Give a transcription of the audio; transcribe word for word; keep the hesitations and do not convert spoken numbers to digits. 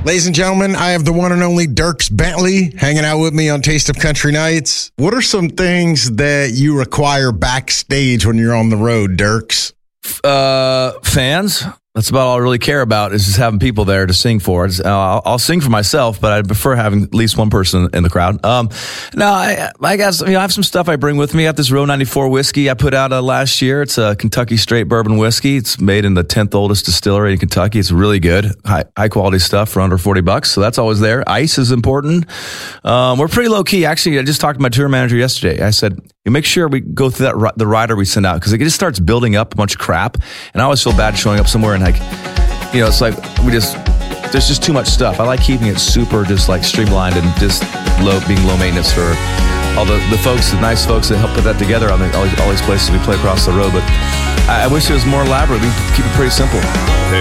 Ladies and gentlemen, I have the one and only Dierks Bentley hanging out with me on Taste of Country Nights. What are some things that you require backstage when you're on the road, Dierks? Uh, fans. That's about all I really care about is just having people there to sing for. Uh, I'll, I'll sing for myself, but I prefer having at least one person in the crowd. Um, no, I, I guess, you know, I have some stuff I bring with me. I got this Row ninety-four whiskey I put out uh, last year. It's a Kentucky straight bourbon whiskey. It's made in the tenth oldest distillery in Kentucky. It's really good, high, high quality stuff for under forty bucks. So that's always there. Ice is important. Um, we're pretty low key. Actually, I just talked to my tour manager yesterday. I said, you make sure we go through that the rider we send out because it just starts building up a bunch of crap, and I always feel bad showing up somewhere and like, you know, it's like we just there's just too much stuff. I like keeping it super just like streamlined and just low being low maintenance for all the, the folks, the nice folks that help put that together on the, all, these, all these places we play across the road. But I, I wish it was more elaborate. We keep it pretty simple.